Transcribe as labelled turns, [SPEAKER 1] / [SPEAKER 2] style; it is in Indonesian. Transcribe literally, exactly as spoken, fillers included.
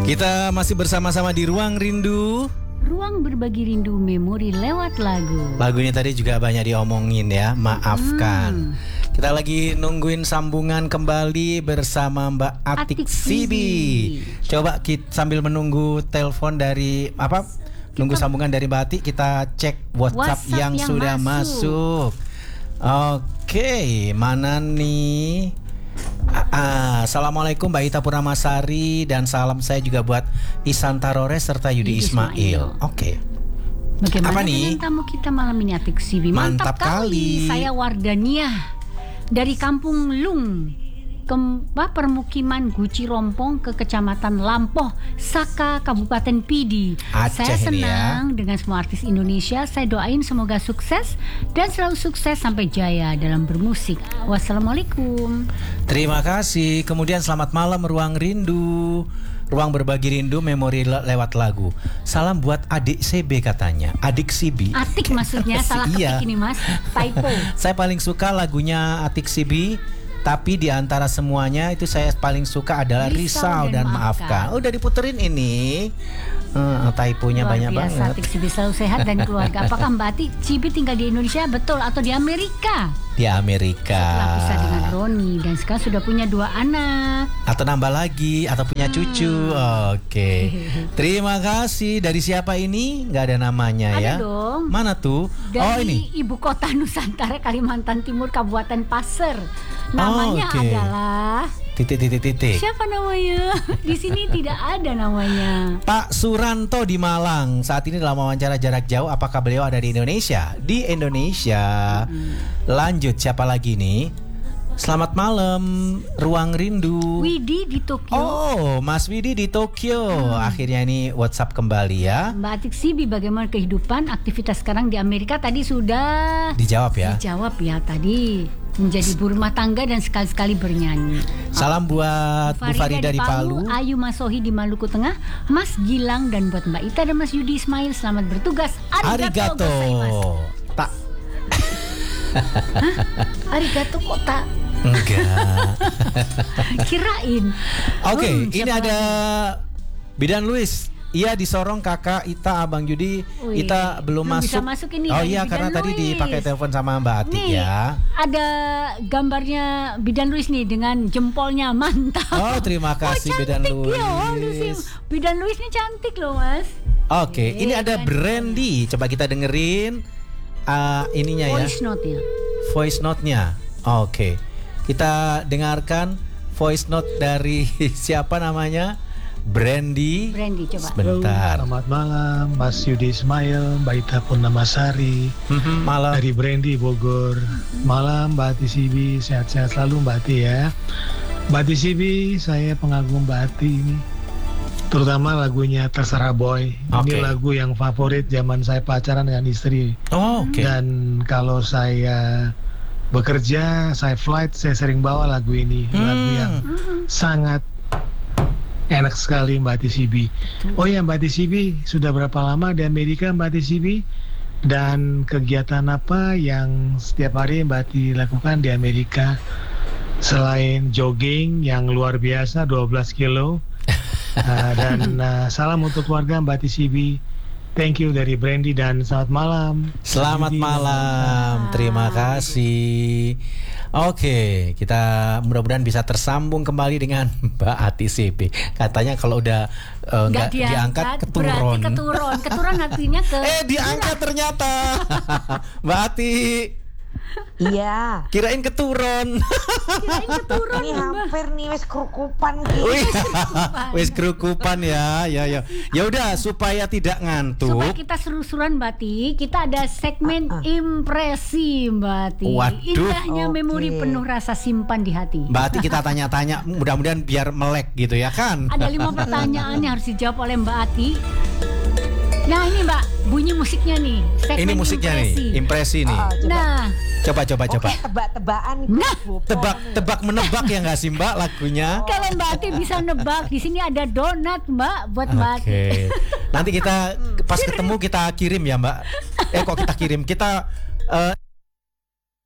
[SPEAKER 1] Kita masih bersama-sama di Ruang Rindu.
[SPEAKER 2] Ruang berbagi rindu memori lewat lagu.
[SPEAKER 1] Lagunya tadi juga banyak diomongin ya, maafkan. Hmm. Kita lagi nungguin sambungan kembali bersama Mbak Atik, Atik Sibi. Coba kita sambil menunggu telepon dari apa? Kita, nunggu sambungan dari Mbak Atik, kita cek WhatsApp, WhatsApp yang, yang sudah masuk. masuk. Oke, mana nih? Ah, Assalamualaikum Mbak Ita Purnamasari, dan salam saya juga buat Isan Tarores serta Yudi, Yudi Ismail. Ismail. Oke.
[SPEAKER 2] Bagaimana
[SPEAKER 1] apa nih?
[SPEAKER 2] Tamu kita malam ini Atik Sibi.
[SPEAKER 1] Mantap, Mantap kali.
[SPEAKER 2] Saya Wardania dari Kampung Lung, ke permukiman Guci Rompong ke Kecamatan Lampoh, Saka, Kabupaten Pidi.
[SPEAKER 1] Aceh. Saya
[SPEAKER 2] senang
[SPEAKER 1] ya.
[SPEAKER 2] dengan semua artis Indonesia. Saya doain semoga sukses dan selalu sukses sampai jaya dalam bermusik. Wassalamualaikum.
[SPEAKER 1] Terima kasih. Kemudian selamat malam Ruang Rindu, Ruang berbagi rindu memori le- lewat lagu. Salam buat adik C B katanya. Adik Sibi.
[SPEAKER 2] Atik maksudnya salah ketik iya. Ini mas. Typo.
[SPEAKER 1] Saya paling suka lagunya Atik Sibi. Tapi di antara semuanya itu saya paling suka adalah Risau, Risau dan, dan Maafkan. Oh, udah diputerin ini. Uh, typonya luar banyak biasa, banget.
[SPEAKER 2] Atik Sibi selalu sehat dan keluarga. Apakah Mbak Atik Sibi tinggal di Indonesia betul atau di Amerika?
[SPEAKER 1] Di Amerika.
[SPEAKER 2] Setelah pisah dengan Roni dan sekarang sudah punya dua anak.
[SPEAKER 1] Atau nambah lagi atau punya hmm. cucu. Oke. Okay. Terima kasih. Dari siapa ini? Gak ada namanya.
[SPEAKER 2] Ada
[SPEAKER 1] ya.
[SPEAKER 2] Dong.
[SPEAKER 1] Mana tuh?
[SPEAKER 2] Dari
[SPEAKER 1] oh ini.
[SPEAKER 2] Ibu Kota Nusantara, Kalimantan Timur, Kabupaten Pasir. Namanya oh, okay. adalah
[SPEAKER 1] titik-titik-titik.
[SPEAKER 2] Siapa namanya? Di sini tidak ada namanya.
[SPEAKER 1] Pak Suranto di Malang. Saat ini dalam wawancara jarak jauh. Apakah beliau ada di Indonesia? Di Indonesia. Hmm. Lanjut, siapa lagi nih? Selamat malam Ruang Rindu.
[SPEAKER 2] Widi di Tokyo.
[SPEAKER 1] Oh, Mas Widi di Tokyo. hmm. Akhirnya ini WhatsApp kembali ya.
[SPEAKER 2] Mbak Atik Sibi, bagaimana kehidupan aktivitas sekarang di Amerika? Tadi sudah
[SPEAKER 1] dijawab ya.
[SPEAKER 2] Dijawab ya tadi. Menjadi ibu rumah tangga dan sekali-sekali bernyanyi.
[SPEAKER 1] Salam buat Bu Farida di Palu,
[SPEAKER 2] Palu, Ayu Masohi di Maluku Tengah, Mas Gilang, dan buat Mbak Ita dan Mas Yudi Ismail, selamat bertugas.
[SPEAKER 1] Arigato. Tak.
[SPEAKER 2] Arigato kok tak?
[SPEAKER 1] Enggak.
[SPEAKER 2] Kirain.
[SPEAKER 1] Oke, okay,
[SPEAKER 2] hmm,
[SPEAKER 1] ini ada Bidan Luis. Iya, disorong kakak Ita, Abang Judi.
[SPEAKER 2] Wih,
[SPEAKER 1] Ita belum masuk.
[SPEAKER 2] masuk ini,
[SPEAKER 1] oh iya, karena
[SPEAKER 2] Luis.
[SPEAKER 1] Tadi dipakai telepon sama Mbak Atik
[SPEAKER 2] nih,
[SPEAKER 1] ya.
[SPEAKER 2] Ada gambarnya Bidan Luis nih dengan jempolnya, mantap.
[SPEAKER 1] Oh, terima kasih oh, Bidan Luis.
[SPEAKER 2] Ya, Luis. Bidan Luis ini cantik loh, Mas.
[SPEAKER 1] Oke, okay, ini ada Brandy. Coba kita dengerin uh, ininya ya.
[SPEAKER 2] Voice note-nya.
[SPEAKER 1] Voice note-nya. Oke. Okay. Kita dengarkan voice note dari siapa namanya? Brandy.
[SPEAKER 2] Brandy, coba.
[SPEAKER 1] Sebentar.
[SPEAKER 3] Selamat malam Mas Yudi Ismail, Mbak Ita Purnamasari.
[SPEAKER 1] Mm-hmm, malam.
[SPEAKER 3] Dari Brandy Bogor. Mm-hmm. Malam Mbak Ati Sibi, sehat-sehat selalu Mbak Ati ya. Mbak Ati Sibi, saya pengagum Mbak Ati ini. Terutama lagunya Terserah Boy.
[SPEAKER 1] Okay.
[SPEAKER 3] Ini lagu yang favorit zaman saya pacaran dengan istri.
[SPEAKER 1] Oh, oke. Okay.
[SPEAKER 3] Dan kalau saya bekerja, saya flight, saya sering bawa lagu ini. Hmm. Lagu yang sangat enak sekali Mbak Ati Sibi. Oh ya Mbak Ati Sibi, sudah berapa lama di Amerika Mbak Ati Sibi? Dan kegiatan apa yang setiap hari Mbak Ati lakukan di Amerika? Selain jogging yang luar biasa dua belas kilo. uh, Dan uh, salam untuk keluarga Mbak Ati Sibi. Thank you dari Brandy dan selamat malam.
[SPEAKER 1] Selamat Jadi, malam, terima kasih. Oke, kita mudah-mudahan bisa tersambung kembali dengan Mbak Ati Sibi. Katanya kalau udah uh, nggak diangkat, diangkat keturun.
[SPEAKER 2] Berarti keturun, keturun artinya ke.
[SPEAKER 1] Eh diangkat ternyata, Mbak Ati.
[SPEAKER 4] Iya.
[SPEAKER 1] Kirain keturun.
[SPEAKER 2] Kirain keturun.
[SPEAKER 4] Ini hampir nih wis kerukupan gitu.
[SPEAKER 1] Wis kerukupan ya, ya ya. Ya udah supaya tidak ngantuk.
[SPEAKER 2] Supaya kita seru-seruan Mbak Ati, kita ada segmen uh, uh. impresi Mbak Ati.
[SPEAKER 1] Waduh.
[SPEAKER 2] Indahnya okay. memori penuh rasa simpan di hati.
[SPEAKER 1] Mbak Ati kita tanya-tanya, mudah-mudahan biar melek gitu ya kan.
[SPEAKER 2] Ada lima pertanyaan yang harus dijawab oleh Mbak Ati. Nah ini Mbak, bunyi musiknya nih.
[SPEAKER 1] Ini musiknya impresi. nih, impresi nih.
[SPEAKER 4] Oh, coba.
[SPEAKER 2] Nah,
[SPEAKER 1] coba coba coba.
[SPEAKER 4] Oke, tebak-tebakan.
[SPEAKER 2] Nah,
[SPEAKER 1] tebak-tebak menebak ya nggak sih Mbak lagunya?
[SPEAKER 2] Kalau Mbak Ati bisa nebak, di sini ada donat Mbak buat Mbak Ati.
[SPEAKER 1] Oke. Nanti kita pas ketemu kita kirim ya Mbak. Eh kok kita kirim? Kita uh,